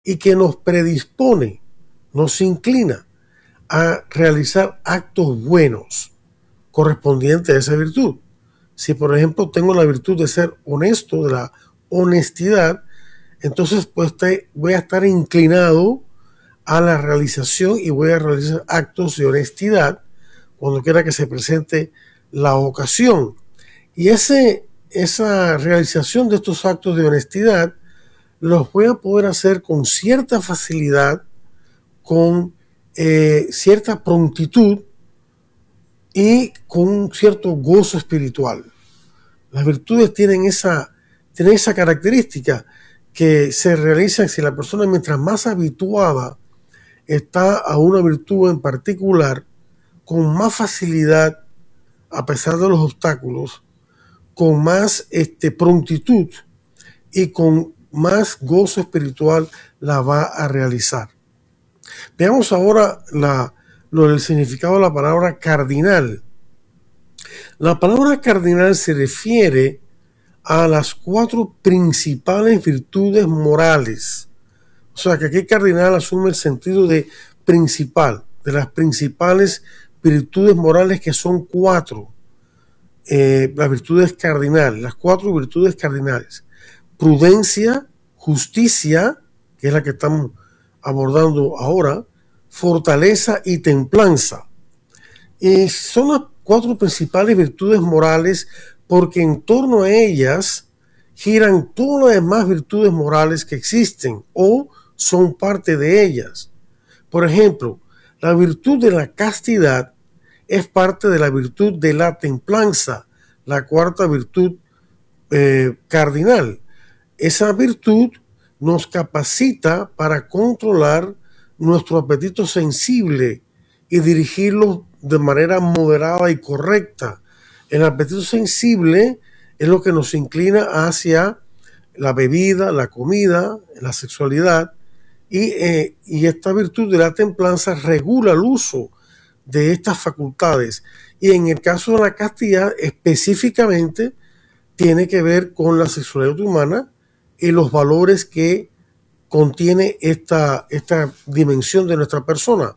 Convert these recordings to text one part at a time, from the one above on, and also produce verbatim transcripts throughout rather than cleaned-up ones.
y que nos predispone, nos inclina a realizar actos buenos correspondientes a esa virtud. Si, por ejemplo, tengo la virtud de ser honesto, de la honestidad, entonces pues te, voy a estar inclinado a la realización y voy a realizar actos de honestidad cuando quiera que se presente la ocasión. Y ese, esa realización de estos actos de honestidad los voy a poder hacer con cierta facilidad, con eh, cierta prontitud y con un cierto gozo espiritual. Las virtudes tienen esa, tienen esa característica que se realiza si la persona mientras más habituada está a una virtud en particular, con más facilidad, a pesar de los obstáculos, con más este, prontitud y con más gozo espiritual la va a realizar. Veamos ahora la, lo del significado de la palabra cardinal. La palabra cardinal se refiere a las cuatro principales virtudes morales. O sea, que aquí cardinal asume el sentido de principal, de las principales virtudes morales, que son cuatro. Eh, las virtudes cardinales, las cuatro virtudes cardinales: prudencia, justicia, que es la que estamos abordando ahora, fortaleza y templanza. Y son las cuatro principales virtudes morales porque en torno a ellas giran todas las demás virtudes morales que existen o son parte de ellas. Por ejemplo, la virtud de la castidad es parte de la virtud de la templanza, la cuarta virtud eh, cardinal. Esa virtud nos capacita para controlar nuestro apetito sensible y dirigirlo de manera moderada y correcta. El apetito sensible es lo que nos inclina hacia la bebida, la comida, la sexualidad, y, eh, y esta virtud de la templanza regula el uso de estas facultades. Y en el caso de la castidad, específicamente, tiene que ver con la sexualidad humana y los valores que contiene esta, esta dimensión de nuestra persona,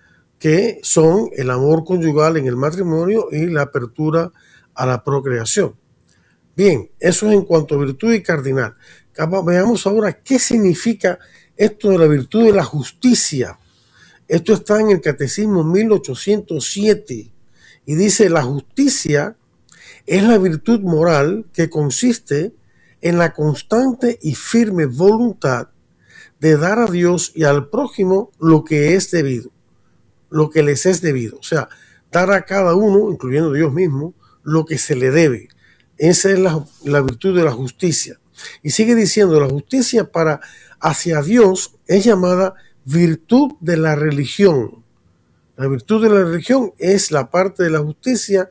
que son el amor conyugal en el matrimonio y la apertura a la procreación. Bien, eso es en cuanto a virtud y cardinal. Veamos ahora qué significa esto de la virtud de la justicia. Esto está en el Catecismo mil ochocientos siete y dice: la justicia es la virtud moral que consiste en la constante y firme voluntad de dar a Dios y al prójimo lo que es debido, lo que les es debido. O sea, dar a cada uno, incluyendo Dios mismo, lo que se le debe. Esa es la, la virtud de la justicia. Y sigue diciendo: la justicia para hacia Dios es llamada virtud de la religión. La virtud de la religión es la parte de la justicia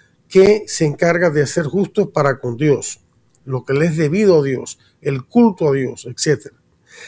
que se encarga de hacer justos para con Dios, lo que le es debido a Dios, el culto a Dios, etcétera.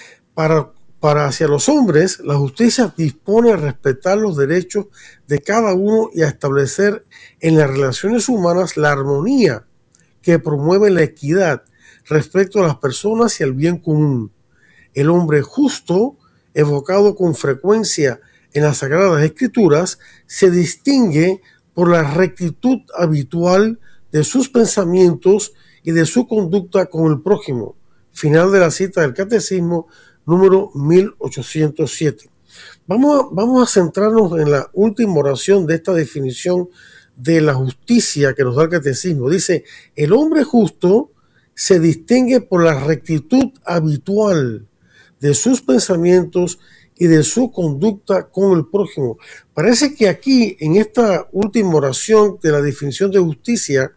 Para, para hacia los hombres, la justicia dispone a respetar los derechos de cada uno y a establecer en las relaciones humanas la armonía que promueve la equidad respecto a las personas y al bien común. El hombre justo, evocado con frecuencia en las Sagradas Escrituras, se distingue por la rectitud habitual de sus pensamientos y de su conducta con el prójimo. Final de la cita del Catecismo número mil ochocientos siete. Vamos a, vamos a centrarnos en la última oración de esta definición de la justicia que nos da el Catecismo. Dice: el hombre justo se distingue por la rectitud habitual de sus pensamientos y de su conducta con el prójimo. Parece que aquí, en esta última oración de la definición de justicia,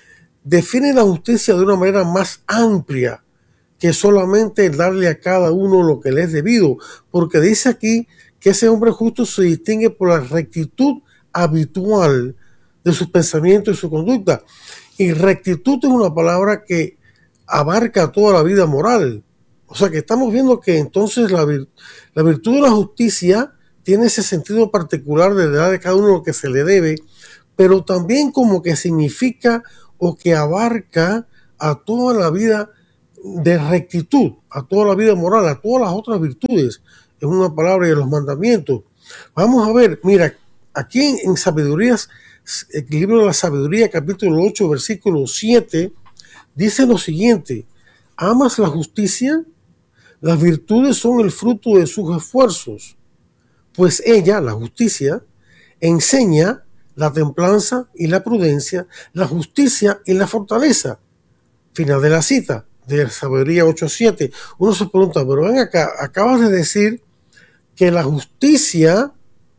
define la justicia de una manera más amplia que solamente darle a cada uno lo que le es debido, porque dice aquí que ese hombre justo se distingue por la rectitud habitual de sus pensamientos y su conducta. Y rectitud es una palabra que abarca toda la vida moral. O sea que estamos viendo que entonces la, vir la virtud de la justicia tiene ese sentido particular de dar a cada uno lo que se le debe, pero también como que significa o que abarca a toda la vida de rectitud a toda la vida moral, a todas las otras virtudes, en una palabra, de los mandamientos. Vamos a ver, mira, aquí en, en Sabidurías, el libro de la Sabiduría, capítulo ocho, versículo siete, dice lo siguiente: ¿amas la justicia? Las virtudes son el fruto de sus esfuerzos, pues ella, la justicia, enseña la templanza y la prudencia, la justicia y la fortaleza. Final de la cita de Sabiduría ocho siete. Uno se pregunta, pero ven acá, acabas de decir que la justicia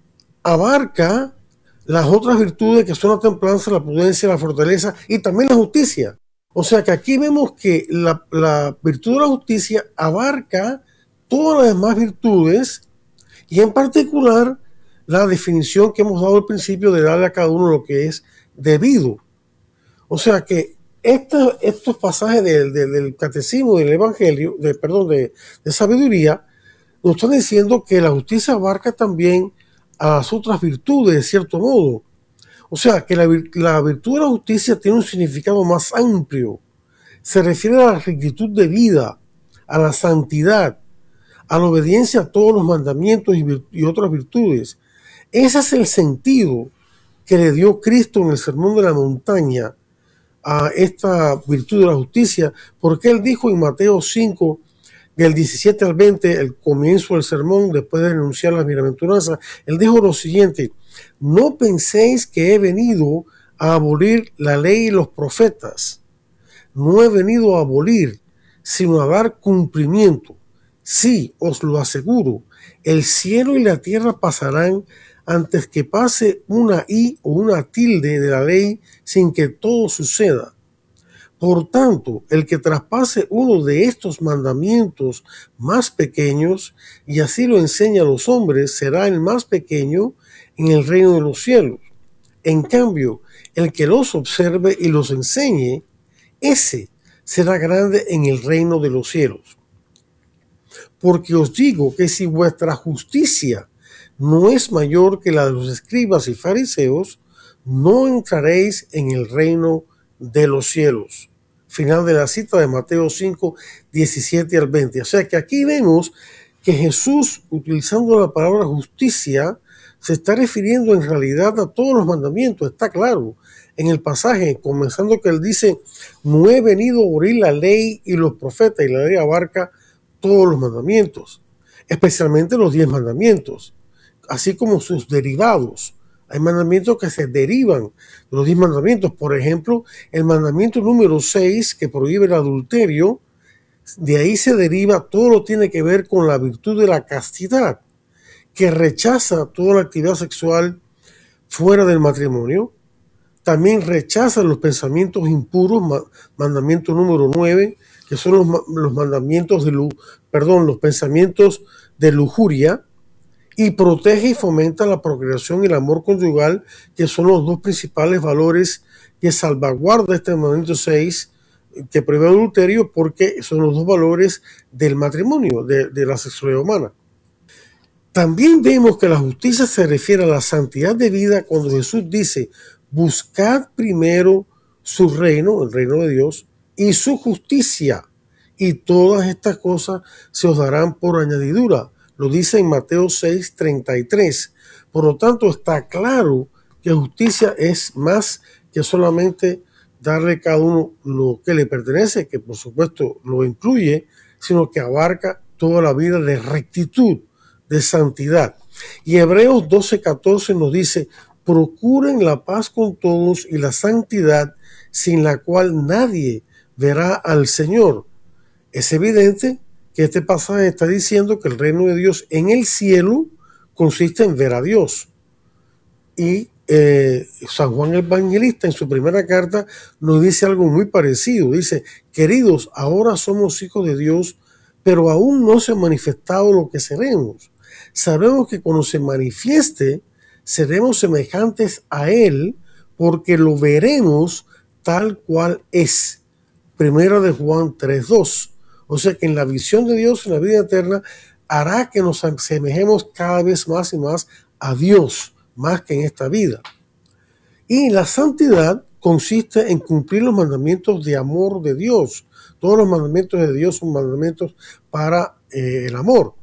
abarca las otras virtudes que son la templanza, la prudencia, la fortaleza y también la justicia. O sea que aquí vemos que la, la virtud de la justicia abarca todas las demás virtudes y en particular la definición que hemos dado al principio de darle a cada uno lo que es debido. O sea que esta, estos pasajes de, de, del catecismo del evangelio, de, perdón, de, de sabiduría, nos están diciendo que la justicia abarca también a las otras virtudes, de cierto modo. O sea que la, la virtud de la justicia tiene un significado más amplio. Se refiere a la rectitud de vida, a la santidad, a la obediencia a todos los mandamientos y, y otras virtudes. Ese es el sentido que le dio Cristo en el Sermón de la Montaña a esta virtud de la justicia, porque él dijo en Mateo cinco, del diecisiete al veinte, el comienzo del sermón, después de enunciar las bienaventuranzas, él dijo lo siguiente: no penséis que he venido a abolir la ley y los profetas. No he venido a abolir, sino a dar cumplimiento. Sí, os lo aseguro, el cielo y la tierra pasarán antes que pase una i o una tilde de la ley sin que todo suceda. Por tanto, el que traspase uno de estos mandamientos más pequeños y así lo enseña a los hombres, será el más pequeño en el reino de los cielos. En cambio, el que los observe y los enseñe, ese será grande en el reino de los cielos. Porque os digo que si vuestra justicia no es mayor que la de los escribas y fariseos, no entraréis en el reino de los cielos. Final de la cita de Mateo cinco, diecisiete al veinte. O sea que aquí vemos que Jesús, utilizando la palabra justicia, se está refiriendo en realidad a todos los mandamientos. Está claro en el pasaje, comenzando que él dice: no he venido a abolir la ley y los profetas, y la ley abarca todos los mandamientos, especialmente los diez mandamientos, así como sus derivados. Hay mandamientos que se derivan de los diez mandamientos. Por ejemplo, el mandamiento número seis, que prohíbe el adulterio, de ahí se deriva todo lo que tiene que ver con la virtud de la castidad, que rechaza toda la actividad sexual fuera del matrimonio. También rechaza los pensamientos impuros, mandamiento número nueve, que son los, los mandamientos de, perdón, los pensamientos de lujuria, y protege y fomenta la procreación y el amor conyugal, que son los dos principales valores que salvaguarda este mandamiento seis, que prohíbe el adulterio, porque son los dos valores del matrimonio, de, de la sexualidad humana. También vemos que la justicia se refiere a la santidad de vida cuando Jesús dice: buscad primero su reino, el reino de Dios, y su justicia, y todas estas cosas se os darán por añadidura. Lo dice en Mateo seis, treinta y tres. Por lo tanto, está claro que justicia es más que solamente darle a cada uno lo que le pertenece, que por supuesto lo incluye, sino que abarca toda la vida de rectitud, de santidad. Y Hebreos doce, catorce nos dice: procuren la paz con todos y la santidad, sin la cual nadie verá al Señor. Es evidente que este pasaje está diciendo que el reino de Dios en el cielo consiste en ver a Dios. Y eh, San Juan el Evangelista en su primera carta nos dice algo muy parecido. Dice: queridos, ahora somos hijos de Dios, pero aún no se ha manifestado lo que seremos. Sabemos que cuando se manifieste, seremos semejantes a Él, porque lo veremos tal cual es. Primera de Juan tres, dos. O sea que en la visión de Dios, en la vida eterna, hará que nos asemejemos cada vez más y más a Dios, más que en esta vida. Y la santidad consiste en cumplir los mandamientos de amor de Dios. Todos los mandamientos de Dios son mandamientos para eh, el amor.